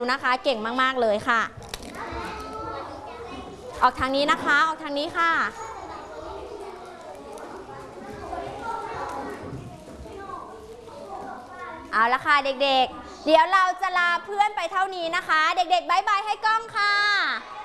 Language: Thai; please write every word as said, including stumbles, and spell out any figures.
นะคะเก่งมากๆเลยค่ะออกทางนี้นะคะออกทางนี้ค่ะเอาละค่ะเด็กๆเดี๋ยวเราจะลาเพื่อนไปเท่านี้นะคะเด็กๆบ๊ายบายให้กล้องค่ะ